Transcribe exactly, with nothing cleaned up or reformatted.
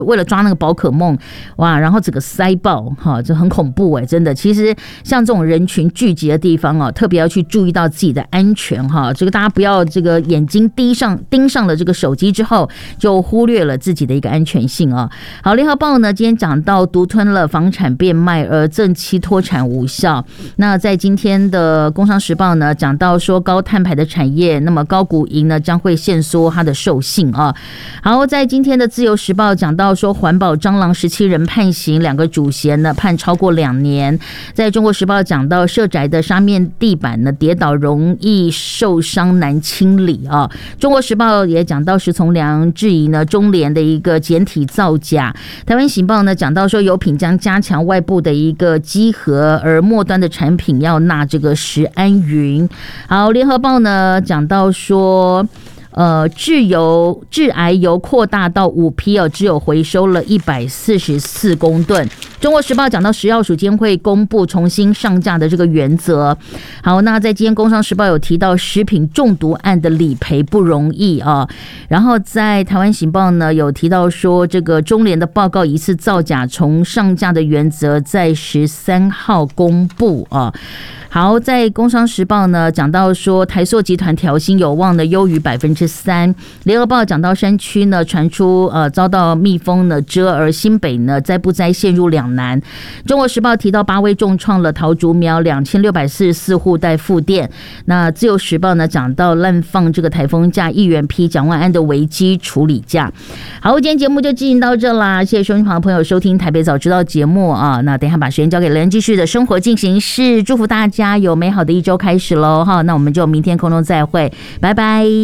为了抓那个宝可梦，哇，然后整个塞爆哈，这很恐怖哎，真的。其实像这种人群聚集的地方哦，特别要去注意到自己的安全哈。这个大家不要这个眼睛盯上盯上了这个手机之后，就忽略了自己的一个安全性啊。好，联合报呢今天讲到独吞了房产变卖，而正期脱产无效。那在今天的工商时报呢讲到说高碳排的产业，那么高股银呢将会限缩它的授信啊。好，在今天的自由时报讲到说环保蟑螂十七人判刑，两个主嫌呢判超过两年。在中国时报讲到社宅的沙面地板呢跌倒容易受伤难清理啊。中国时报也讲到石从良质疑呢中联的一个简体造假。台湾行报呢讲到说油品将加强外部的一个稽核，而末端的产品要纳这个食安云。好，联合报呢讲到说呃，制油致癌油扩大到五批哦，只有回收了一百四十四公吨。中国时报讲到食药署监会公布重新上架的这个原则。好，那在今天工商时报有提到食品中毒案的理赔不容易啊。然后在台湾行报呢有提到说，这个中联的报告疑似造假，重上架的原则在十三号公布啊。好，在工商时报呢讲到说台塑集团调薪有望呢优于百分之三。联合报讲到山区呢传出呃遭到蜜蜂呢蛰，而新北呢灾不灾陷入两难。中国时报提到八威重创了桃竹苗两千六百四十四户待复电。那自由时报呢讲到滥放这个台风假，议员批蒋万安的危机处理假。好，今天节目就进行到这啦，谢谢收听旁的朋友收听台北早知道节目啊。那等一下把时间交给人继续的生活进行式，祝福大家有美好的一周开始喽哈。那我们就明天空中再会，拜拜。